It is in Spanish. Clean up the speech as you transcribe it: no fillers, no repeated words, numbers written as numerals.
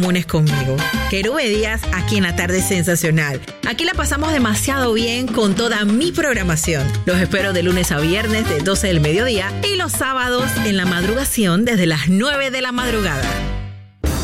comunes conmigo. Querube Díaz, aquí en La Tarde Sensacional. Aquí la pasamos demasiado bien con toda mi programación. Los espero de lunes a viernes de 12 del mediodía y los sábados en la madrugación desde las 9 de la madrugada.